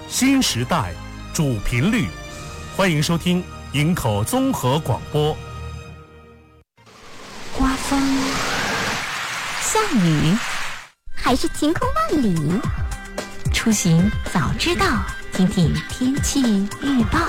新时代主频率，欢迎收听营口综合广播。 刮风、下雨，还是晴空万里？出行早知道，听听天气预报。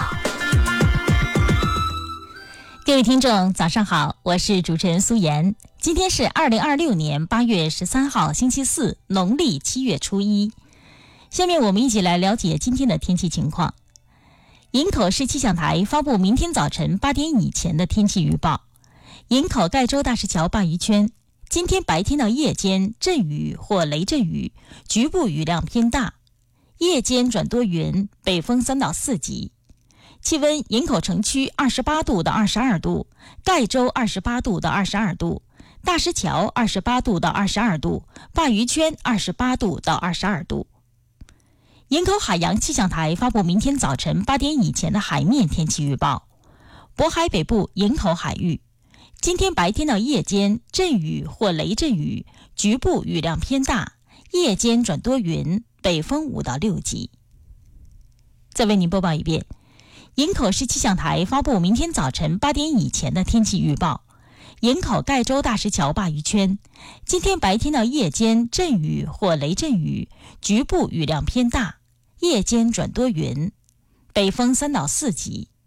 各位听众早上好，我是主持人苏妍。今天是2026年8月13号星期四，农历7月初1。下面我们一起来了解今天的天气情况。营口市气象台发布明天早晨8点以前的天气预报。营口盖州大石桥鲅鱼圈，今天白天到夜间阵雨或雷阵雨，局部雨量偏大，夜间转多云，北风3到4级。气温：营口城区28度到22度，盖州28度到22度，大石桥28度到22度，鲅鱼圈28度到22度。营口海洋气象台发布明天早晨8点以前的海面天气预报。渤海北部营口海域，今天白天到夜间阵雨或雷阵雨，局部雨量偏大，夜间转多云，北风5到6级。再为您播报一遍，营口市气象台发布明天早晨8点以前的天气预报。营口盖州大石桥鲅鱼圈，今天白天到夜间阵雨或雷阵雨，局部雨量偏大，夜间转多云，北风3到4级。